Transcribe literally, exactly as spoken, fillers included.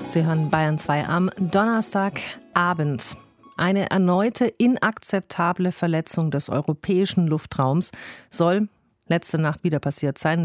Sie hören Bayern zwei am Donnerstagabend. Eine erneute inakzeptable Verletzung des europäischen Luftraums soll letzte Nacht wieder passiert sein.